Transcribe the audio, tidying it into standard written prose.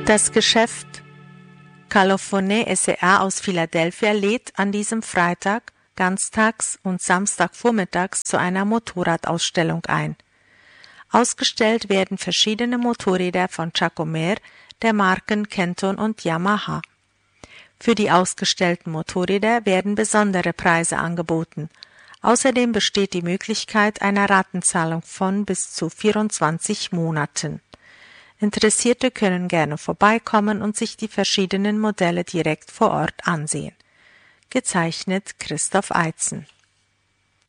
Das Geschäft Calofone S.A. aus Philadelphia lädt an diesem Freitag, ganztags und Samstagvormittags zu einer Motorradausstellung ein. Ausgestellt werden verschiedene Motorräder von Jacomar, der Marken Kenton und Yamaha. Für die ausgestellten Motorräder werden besondere Preise angeboten. Außerdem besteht die Möglichkeit einer Ratenzahlung von bis zu 24 Monaten. Interessierte können gerne vorbeikommen und sich die verschiedenen Modelle direkt vor Ort ansehen. Gezeichnet Christoph Eitzen.